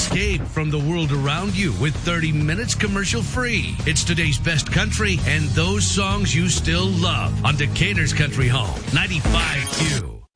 Escape from the world around you with 30 minutes commercial free. It's today's best country and those songs you still love on Decatur's Country Home, 95.2.